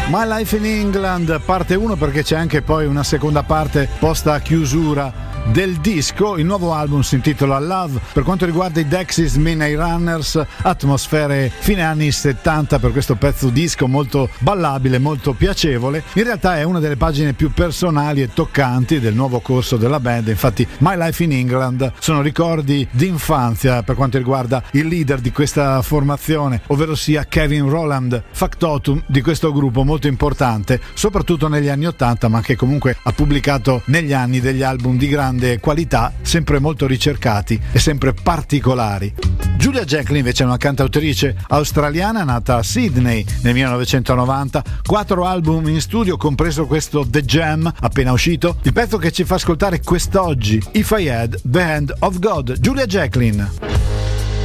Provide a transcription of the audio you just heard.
My Life in England parte 1, perché c'è anche poi una seconda parte posta a chiusura del disco. Il nuovo album si intitola Love. Per quanto riguarda i Dexys Midnight Runners, atmosfere fine anni 70 per questo pezzo disco molto ballabile, molto piacevole. In realtà è una delle pagine più personali e toccanti del nuovo corso della band. Infatti My Life in England sono ricordi di infanzia per quanto riguarda il leader di questa formazione, ovvero sia Kevin Rowland, factotum di questo gruppo molto importante, soprattutto negli anni 80, ma che comunque ha pubblicato negli anni degli album di grande qualità, sempre molto ricercati e sempre particolari. Julia Jacklin invece è una cantautrice australiana nata a Sydney nel 1990, 4 album in studio, compreso questo The Jam appena uscito. Il pezzo che ci fa ascoltare quest'oggi, If I Had the Hand of God, Julia Jacklin.